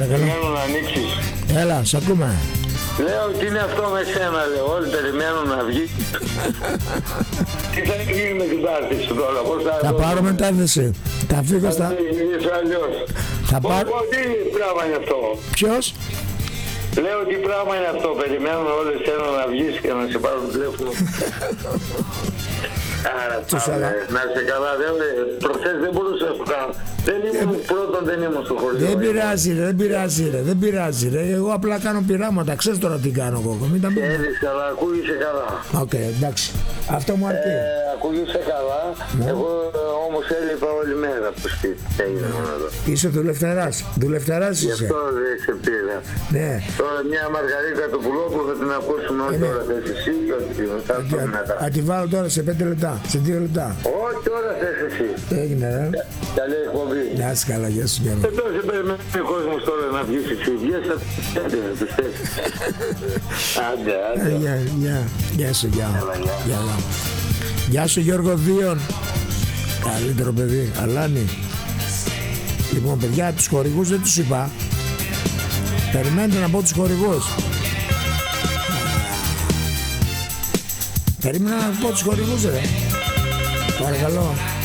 Παρακαλώ. Περιμένουν να ανοίξεις. Έλα, σ' ακούμε. Λέω ότι είναι αυτό με σένα, λέω. Όλοι περιμένουν να βγει. Τι θα γίνει με την πάρτι σου τώρα, πώς Θα πάρω μετάθεση. Θα φύγω στα... Είσαι αλλιώς. Θα πάρω... Τι πράγμα είναι αυτό. Ποιος? Λέω τι πράγμα είναι αυτό. Περιμένουν όλοι εσένα να βγεις και να σε πάρουν τηλέφωνο. Άρα, να είσαι καλά, προχθές δεν μπορούσα να σου κάνω. Πρώτον δεν ήμουν στο χωριό. Δεν πειράζει ρε. Εγώ απλά κάνω πειράματα, ξέρεις τώρα τι κάνω εγώ. Ξέρεις καλά, ακούγεσαι καλά. Οκ, εντάξει. Αυτό μου αρκεί. Ακούγεσαι καλά, εγώ όμως έλειπα όλη μέρα από το σπίτι. Έγινε μόνο εδώ. Είσαι δουλευταράς Γι' είσαι. αυτό δεν σε πήρα. Ναι. Τώρα μια Μαργαρίτα του Πουλόπουλου θα την ακούσουμε όχι τώρα θες εσύ και ό,τι μετά. Θα τη βάλω τώρα σε 5 λεπτά, σε 2 λεπτά. Όχι τώρα θες εσύ. Έγινε ρε. Καλή εκπομπή. Γεια σου καλά, γεια σου Γιώργο. Εδώ σε περιμένει ο κόσμος τώρα να βγεις εσύ. Βγες θα πιστεύεις. Άντε. Γεια σου, γεια σου Γιώργο Δίον. Καλύτερο παιδί, Αλάνη. Λοιπόν παιδιά, τους χορηγούς δεν τους είπα. Περιμένετε να πω τους χορηγούς. Περίμενα να πω τους χορηγούς ρε. Παρακαλώ.